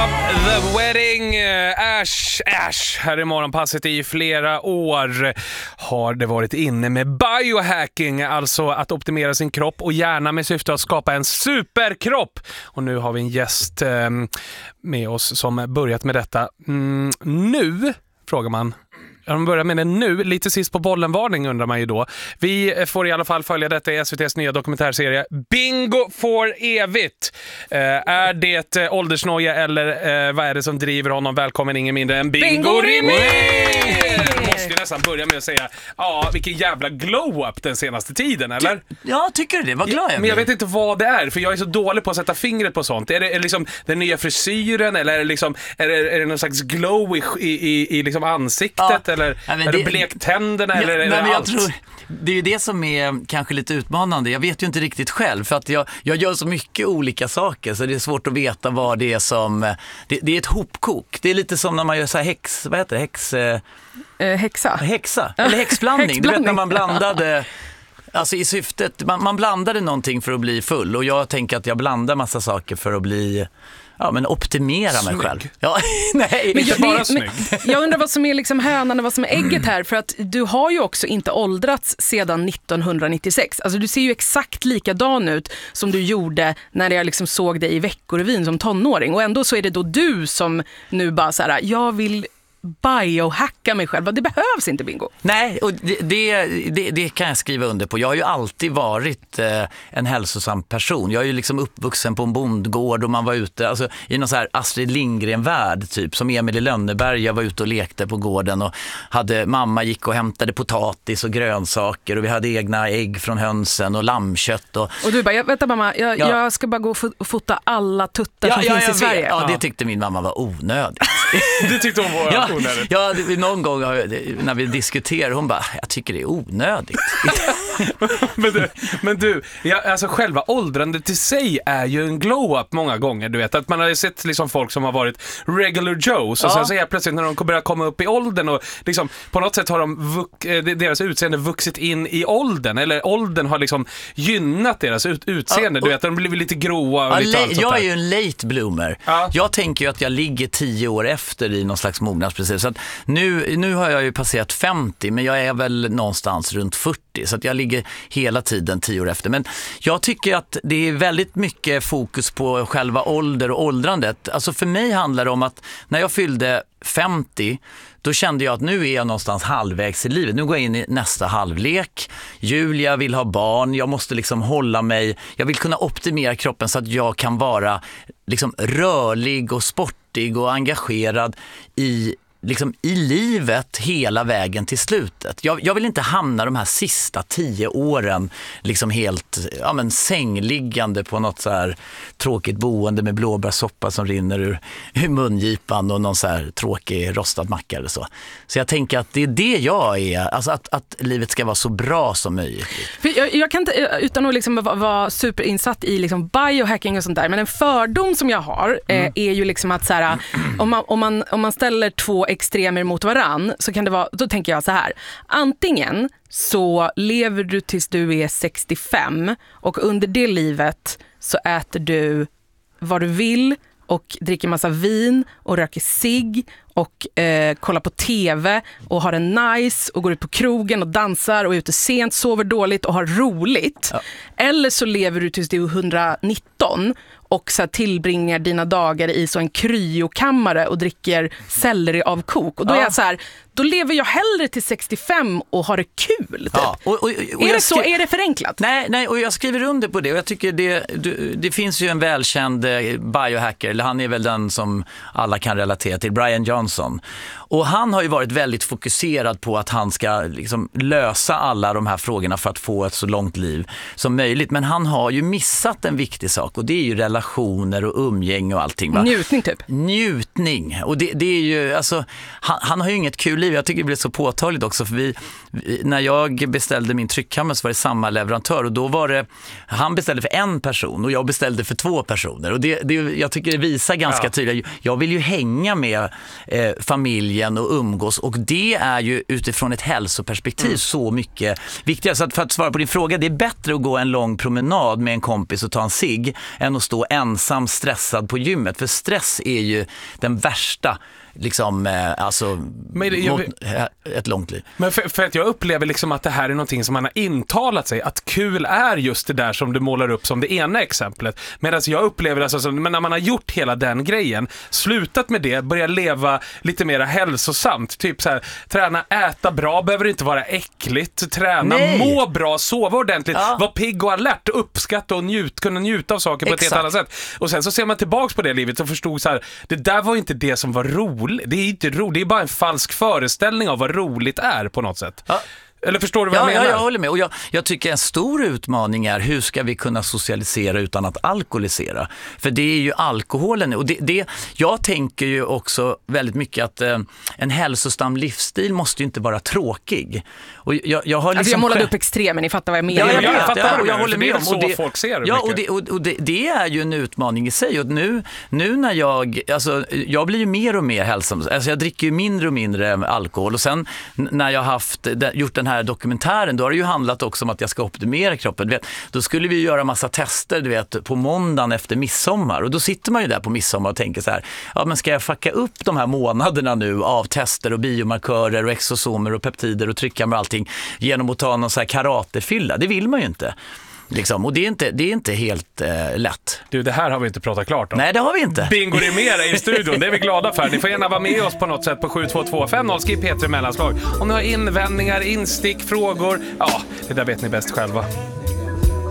The Wedding, Ash här i morgonpasset. I flera år har det varit inne med biohacking, alltså att optimera sin kropp och gärna med syfte att skapa en superkropp. Och nu har vi en gäst med oss som börjat med detta. Nu frågar man. De börjar med det nu, lite sist på bollen-varning undrar man ju då. Vi får i alla fall följa detta i SVT:s nya dokumentärserie Bingo for evigt. Är det åldersnoja eller vad är det som driver honom? Välkommen ingen mindre än Bingo Rimér! Måste ju nästan börja med att säga, vilken jävla glow-up den senaste tiden, eller? Ja, tycker du det? Vad glad jag blir. Men jag vet inte vad det är, för jag är så dålig på att sätta fingret på sånt. Är det liksom den nya frisyren, eller är det, liksom, är det någon slags glow i liksom ansiktet, eller är det blektänderna, eller är det allt? Jag tror, det är ju det som är kanske lite utmanande. Jag vet ju inte riktigt själv, för att jag gör så mycket olika saker, så det är svårt att veta vad det är som... Det är ett hopkok. Det är lite som när man gör så här vad heter det? Häxa. Eller häxblandning. Du vet när man blandade... Alltså i syftet, man blandade någonting för att bli full, och jag tänker att jag blandar massa saker för att bli... Ja, men optimera mig själv. Ja, nej, men inte bara snygg. Jag undrar vad som är liksom hönan och vad som är ägget här. För att du har ju också inte åldrats sedan 1996. Alltså du ser ju exakt likadan ut som du gjorde när jag liksom såg dig i Veckorevyn som tonåring. Och ändå så är det då du som nu bara så här, jag vill biohacka mig själv. Det behövs inte, Bingo. Nej, och det kan jag skriva under på. Jag har ju alltid varit en hälsosam person. Jag är ju liksom uppvuxen på en bondgård och man var ute alltså, i någon så här Astrid Lindgren-värld typ, som Emil i Lönneberg. Jag var ute och lekte på gården och mamma gick och hämtade potatis och grönsaker och vi hade egna ägg från hönsen och lammkött. Och du bara, vänta mamma, jag ska bara gå och fota alla tuttar som finns i Sverige. Ja, det tyckte min mamma var onödigt. Det tyckte hon var onödigt. Ja, någon gång när vi diskuterar, hon bara, jag tycker det är onödigt. men du alltså själva åldrandet i sig är ju en glow-up många gånger, du vet. Att man har ju sett liksom folk som har varit regular Joes och sen så är plötsligt när de börjar komma upp i åldern och liksom på något sätt har deras utseende vuxit in i åldern, eller åldern har liksom gynnat deras utseende, du vet. De blir lite gråa och lite allt sånt där. Jag är ju en late bloomer. Jag tänker ju att jag ligger 10 år efter i någon slags mognadsprocess. Så att nu har jag ju passerat 50, men jag är väl någonstans runt 40, så att jag ligger hela tiden 10 år efter. Men jag tycker att det är väldigt mycket fokus på själva ålder och åldrandet. Alltså för mig handlar det om att när jag fyllde 50, då kände jag att nu är jag någonstans halvvägs i livet. Nu går jag in i nästa halvlek. Julia vill ha barn. Jag måste liksom hålla mig. Jag vill kunna optimera kroppen så att jag kan vara liksom rörlig och sportig och engagerad i livet hela vägen till slutet. Jag vill inte hamna de här sista 10 åren liksom helt sängliggande på något så här tråkigt boende med blåbärssoppa som rinner ur mungipan och någon så här tråkig rostad macka eller så. Så jag tänker att det är det jag är, alltså att livet ska vara så bra som möjligt. För jag kan inte, utan att liksom vara superinsatt i liksom biohacking och sånt där, men en fördom som jag har är ju liksom att så här, om man ställer två extremer mot varann, så kan det vara, då tänker jag så här: antingen så lever du tills du är 65 och under det livet så äter du vad du vill och dricker massa vin och röker cigg och kollar på tv och har en nice och går ut på krogen och dansar och är ute sent, sover dåligt och har roligt. Ja. Eller så lever du tills du är 119 och så tillbringar dina dagar i så en kryokammare och dricker selleri av kok. Och då är jag så här, då lever jag hellre till 65 och har det kul typ. Ja. Och är det så? Är det förenklat? Nej, och jag skriver under på det. Och jag tycker det finns ju en välkänd biohacker, eller han är väl den som alla kan relatera till, Brian Johnson. Och han har ju varit väldigt fokuserad på att han ska liksom lösa alla de här frågorna för att få ett så långt liv som möjligt. Men han har ju missat en viktig sak, och det är ju relationer och umgänge och allting. Va? Njutning typ. njutning. Och det är ju, alltså, han har ju inget kul liv. Jag tycker det blir så påtagligt också, för när jag beställde min tryckkammare så var det samma leverantör, och då var det, han beställde för en person och jag beställde för 2 personer. Och jag tycker det visar ganska tydligt. Jag vill ju hänga med familjen och umgås, och det är ju utifrån ett hälsoperspektiv så mycket viktigare. Så för att svara på din fråga, det är bättre att gå en lång promenad med en kompis och ta en cigg än att stå ensam stressad på gymmet. För stress är ju den värsta liksom, alltså ett långt liv. Men för att jag upplever liksom att det här är någonting som man har intalat sig, att kul är just det där som du målar upp som det ena exemplet. Medan jag upplever alltså, men när man har gjort hela den grejen, slutat med det, börjar leva lite mer hälsosamt, typ så här, träna, äta bra, behöver inte vara äckligt, träna, må bra, sova ordentligt, vara pigg och alert, uppskatta och kunna njuta av saker på ett helt annat sätt. Och sen så ser man tillbaks på det livet och förstod så här, det där var inte det som var roligt. Det är inte roligt, det är bara en falsk föreställning av vad roligt är på något sätt. Ja. Eller förstår du vad jag menar? Ja, jag håller med. Och jag tycker en stor utmaning är hur ska vi kunna socialisera utan att alkoholisera? För det är ju alkoholen. Och jag tänker ju också väldigt mycket att en hälsosam livsstil måste ju inte vara tråkig. Och jag har liksom jag målade upp extremen, ni fattar vad jag menar. Jag fattar, och jag håller med om. Så folk ser det och det är ju en utmaning i sig. Och nu när jag blir ju mer och mer hälsosam. Alltså jag dricker ju mindre och mindre alkohol. Och sen när jag har gjort den här dokumentären, då har det ju handlat också om att jag ska optimera kroppen. Du vet, då skulle vi göra massa tester, du vet, på måndagen efter midsommar. Och då sitter man ju där på midsommar och tänker så här, ja men ska jag fucka upp de här månaderna nu av tester och biomarkörer och exosomer och peptider och tryckkammare och allting genom att ta någon så här karatefylla? Det vill man ju inte. Liksom. Och det är inte helt lätt. Du, det här har vi inte pratat klart om. Nej, det har vi inte. Bingo Riméra i studion, det är vi glada för. Ni får gärna vara med oss på något sätt på 72250, skriv P3 mellanslag. Om ni har invändningar, instick, frågor, det där vet ni bäst själva.